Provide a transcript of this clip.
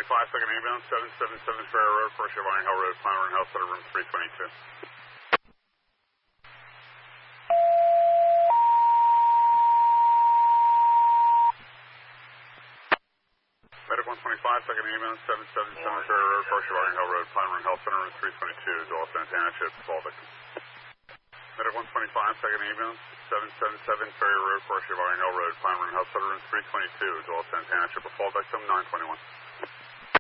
second ambulance, 777 Ferry Road, First Chevron Hill Road, Climber and Health Center, room 322. Medic 125, second ambulance, 777 Ferry Road, First Chevron Hill Road, Climber and Health Center, room 322, Dulles, Santana, ship fall victim. Medic 125, second ambulance, 777 Ferry Road, First Chevron Hill Road, Climber and Health Center, room 322, Dulles, Santana, ship fall victim, 921.